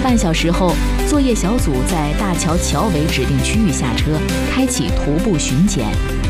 半小时后，作业小组在大桥桥尾指定区域下车，开启徒步巡检。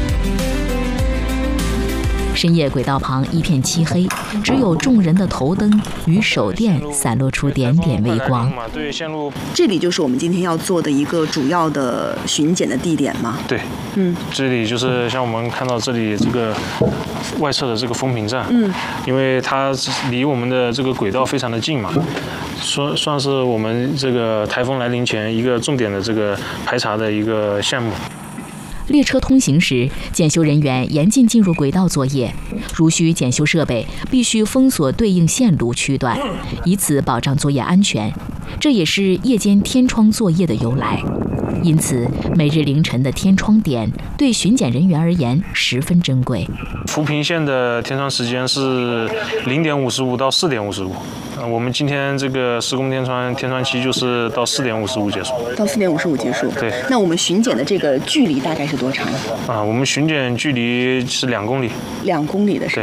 深夜轨道旁一片漆黑，只有众人的头灯与手电散落出点点微光。 这里就是我们今天要做的一个主要的巡检的地点吗？ 对，这里就是像我们看到这里这个外侧的这个风屏站，因为它离我们的这个轨道非常的近嘛，算是我们这个台风来临前一个重点的这个排查的一个项目。 列车通行时，检修人员严禁进入轨道作业，如需检修设备，必须封锁对应线路区段，以此保障作业安全。这也是夜间天窗作业的由来。因此，每日凌晨的天窗点对巡检人员而言十分珍贵。 扶贫线的天窗时间是0点55到4点55。我们今天这个施工天窗期就是到4点55结束。 到4点55结束。 对。 那我们巡检的这个距离大概是多长？ 我们巡检距离是2公里。 2公里的是。 对。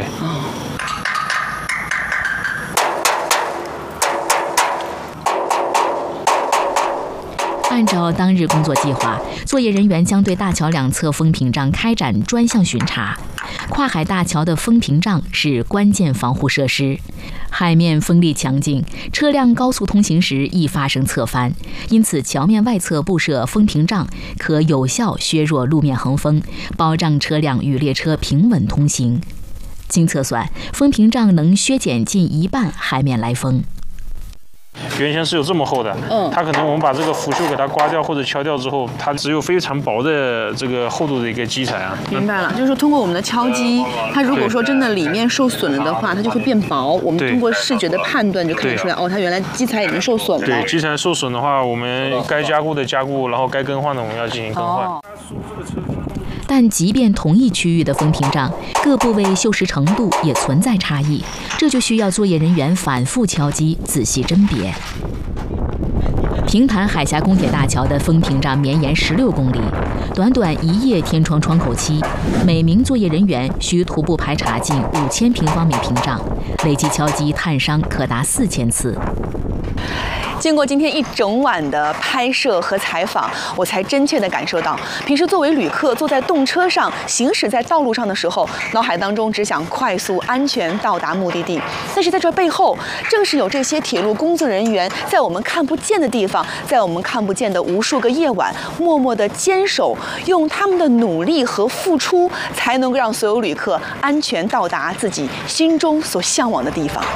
按照当日工作计划，作业人员将对大桥两侧风屏障开展专项巡查。跨海大桥的风屏障是关键防护设施，海面风力强劲，车辆高速通行时易发生侧翻，因此桥面外侧布设风屏障，可有效削弱路面横风，保障车辆与列车平稳通行。经测算，风屏障能削减近1半海面来风。 原先是有这么厚的，它可能我们把这个腐锈给它刮掉或者敲掉之后，它只有非常薄的这个厚度的一个基材啊。 明白了，就是说通过我们的敲击，它如果说真的里面受损了的话，它就会变薄。我们通过视觉的判断就看得出来，它原来基材已经受损了。 对，基材受损的话，我们该加固的加固，然后该更换的我们要进行更换。 但即便同一区域的风屏障，各部位锈蚀程度也存在差异，这就需要作业人员反复敲击，仔细甄别。平潭海峡公铁大桥的风屏障绵延16公里，短短1夜天窗窗口期，每名作业人员需徒步排查近5000平方米屏障，累计敲击探伤可达4000次。 经过今天一整晚的拍摄和采访，我才真切地感受到，平时作为旅客坐在动车上行驶在道路上的时候，脑海当中只想快速安全到达目的地。但是在这背后，正是有这些铁路工作人员在我们看不见的地方，在我们看不见的无数个夜晚，默默地坚守，用他们的努力和付出，才能够让所有旅客安全到达自己心中所向往的地方。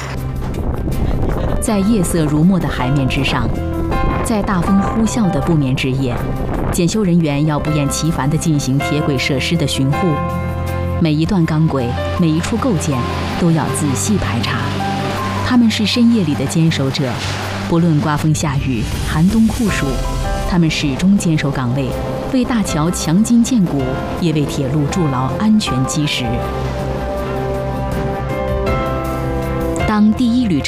在夜色如墨的海面之上，在大风呼啸的不眠之夜，检修人员要不厌其烦地进行铁轨设施的巡护，每一段钢轨、每一处构件都要仔细排查。他们是深夜里的坚守者，不论刮风下雨、寒冬酷暑，他们始终坚守岗位，为大桥强筋健骨，也为铁路筑牢安全基石。当第一旅